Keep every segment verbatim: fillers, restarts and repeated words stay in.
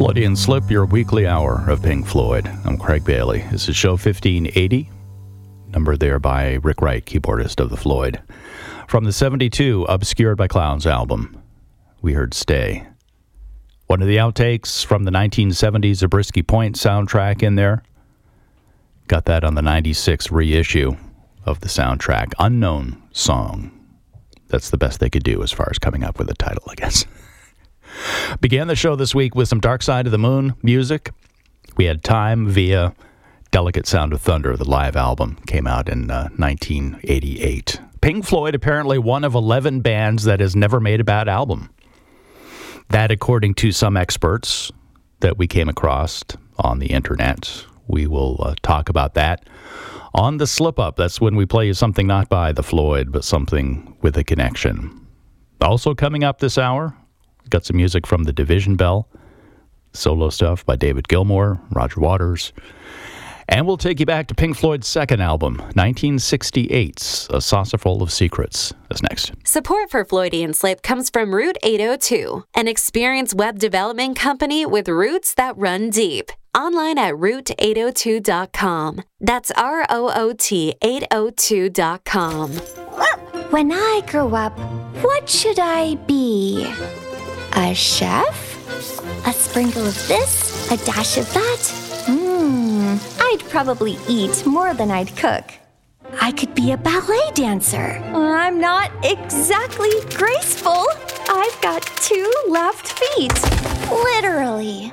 Freudian Slip, your weekly hour of Pink Floyd. I'm Craig Bailey. This is show fifteen eighty, numbered there by Rick Wright, keyboardist of the Floyd. From the seventy-two Obscured by Clowns album, we heard Stay. One of the outtakes from the nineteen seventies Zabriskie Point soundtrack in there. Got that on the ninety-six reissue of the soundtrack. Unknown Song. That's the best they could do as far as coming up with a title, I guess. Began the show this week with some Dark Side of the Moon music. We had Time via Delicate Sound of Thunder. The live album came out in uh, nineteen eighty-eight. Pink Floyd, apparently one of eleven bands that has never made a bad album. That, according to some experts that we came across on the internet. We will uh, talk about that on the Slip Up. That's when we play you something not by the Floyd, but something with a connection. Also coming up this hour, got some music from the Division Bell, solo stuff by David Gilmour, Roger Waters. And we'll take you back to Pink Floyd's second album, nineteen sixty-eight's A Saucerful of Secrets. That's next. Support for Floydian Slip comes from Route eight oh two, an experienced web development company with roots that run deep. Online at route eight oh two dot com. That's R O O T eight oh two dot com. When I grow up, what should I be? A chef? A sprinkle of this? A dash of that? Mmm, I'd probably eat more than I'd cook. I could be a ballet dancer. I'm not exactly graceful. I've got two left feet. Literally.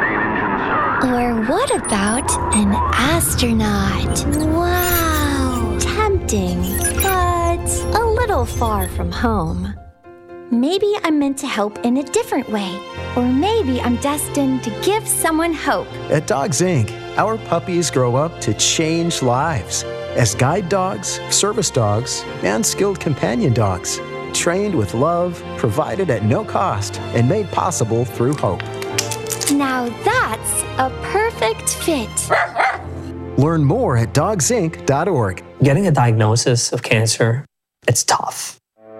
Or what about an astronaut? Wow. Tempting, but a little far from home. Maybe I'm meant to help in a different way. Or maybe I'm destined to give someone hope. At Dogs Incorporated, our puppies grow up to change lives as guide dogs, service dogs, and skilled companion dogs, trained with love, provided at no cost, and made possible through hope. Now that's a perfect fit. Learn more at dogs inc dot org. Getting a diagnosis of cancer, it's tough.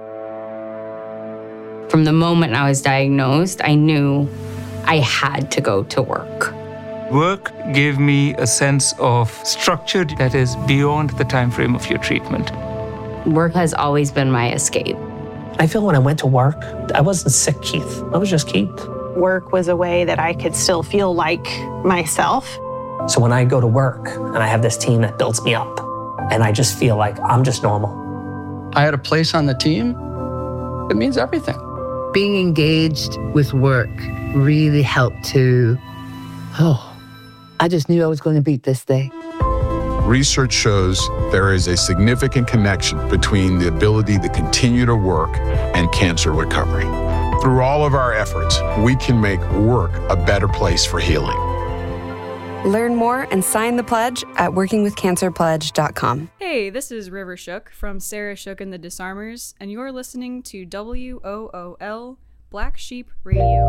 From the moment I was diagnosed, I knew I had to go to work. Work gave me a sense of structure that is beyond the time frame of your treatment. Work has always been my escape. I feel when I went to work, I wasn't sick, Keith. I was just Keith. Work was a way that I could still feel like myself. So when I go to work and I have this team that builds me up, and I just feel like I'm just normal. I had a place on the team. It means everything. Being engaged with work really helped to, oh, I just knew I was going to beat this day. Research shows there is a significant connection between the ability to continue to work and cancer recovery. Through all of our efforts, we can make work a better place for healing. Learn more and sign the pledge at working with cancer pledge dot com. Hey, this is River Shook from Sarah Shook and the Disarmers, and you're listening to W O O L Black Sheep Radio.